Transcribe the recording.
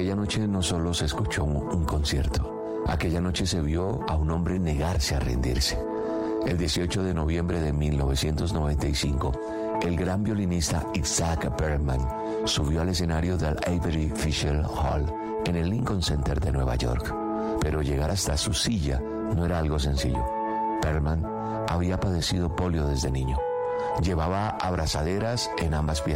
Aquella noche no solo se escuchó un concierto, aquella noche se vio a un hombre negarse a rendirse. El 18 de noviembre de 1995, el gran violinista Isaac Perlman subió al escenario del Avery Fisher Hall en el Lincoln Center de Nueva York. Pero llegar hasta su silla no era algo sencillo. Perlman había padecido polio desde niño. Llevaba abrazaderas en ambas piernas.